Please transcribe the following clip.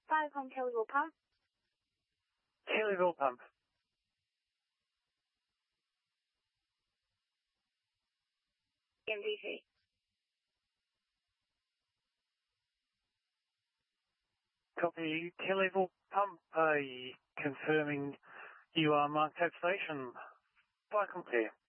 Viacom Kellyville Pump. Kellyville Pump. MDT. Copy. Kellyville Pump. Confirming you are marked at station. Viacom Clear.